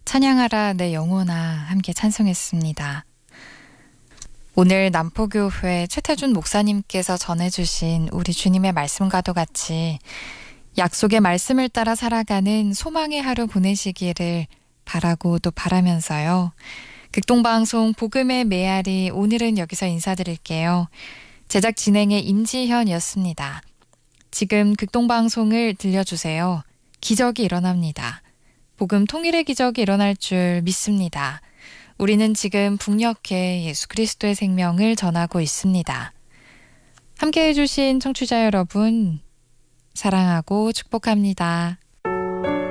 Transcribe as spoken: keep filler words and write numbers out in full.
찬양하라 내 영혼아 함께 찬송했습니다. 오늘 남포교회 최태준 목사님께서 전해주신 우리 주님의 말씀과도 같이 약속의 말씀을 따라 살아가는 소망의 하루 보내시기를 바라고 또 바라면서요. 극동방송 복음의 메아리 오늘은 여기서 인사드릴게요. 제작 진행의 임지현이었습니다. 지금 극동방송을 들려주세요. 기적이 일어납니다. 복음 통일의 기적이 일어날 줄 믿습니다. 우리는 지금 북녘에 예수 그리스도의 생명을 전하고 있습니다. 함께해 주신 청취자 여러분, 사랑하고 축복합니다.